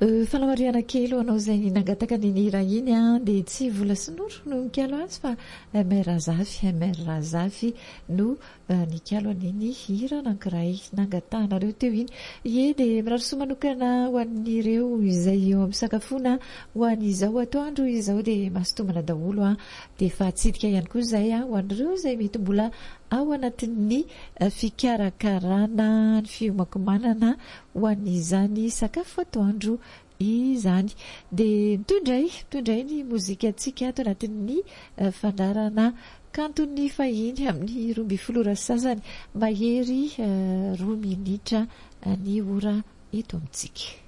Fanamariana kely anao izay nangataka ny hira iny a dia tsy vola sinoro no nikalo azy fa Mère Razafy no nikalo an'iny hira anankiray nangatahanareo teo iny. Ie dia mirary soa manokana ho an'ireo izay eo amin'nisakafoana ho an'izao atoandro izao dia mahasotomana daholo a dia fahatsidika ihany koa izay a ho an'ireo izay mety mbola ao anatin'ny fikarakarana ny fiomankomanana ho an'izany sakafo atoandro izany. Dia mitondray ny mozika antsika ato anatin'ny fandarana kanton'ny fahiny amin'ny 12 sasany mahery 2 minitra ny ora eto amintsika.